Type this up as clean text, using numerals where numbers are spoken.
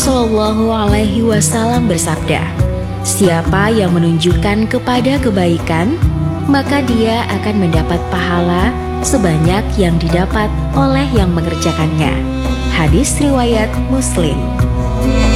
Shallallahu Alaihi Wasallam bersabda, siapa yang menunjukkan kepada kebaikan, maka dia akan mendapat pahala sebanyak yang didapat oleh yang mengerjakannya. Hadis riwayat Muslim.